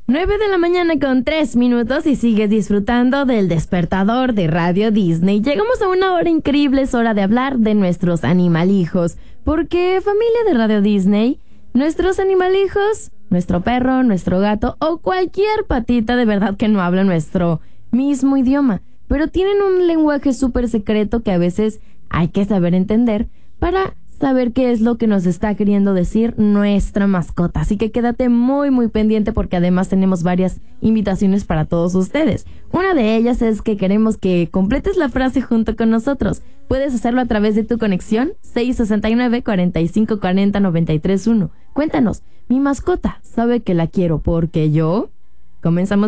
9:03 y sigues disfrutando del despertador de Radio Disney. Llegamos a una hora increíble, es hora de hablar de nuestros animalijos. Porque, familia de Radio Disney, nuestros animalijos, nuestro perro, nuestro gato o cualquier patita de verdad que no habla nuestro mismo idioma, pero tienen un lenguaje súper secreto que a veces hay que saber entender para saber qué es lo que nos está queriendo decir nuestra mascota. Así que quédate muy muy pendiente porque además tenemos varias invitaciones para todos ustedes. Una de ellas es que queremos que completes la frase junto con nosotros. Puedes hacerlo a través de tu conexión 669-4540-931. Cuéntanos, mi mascota sabe que la quiero porque yo... Comenzamos.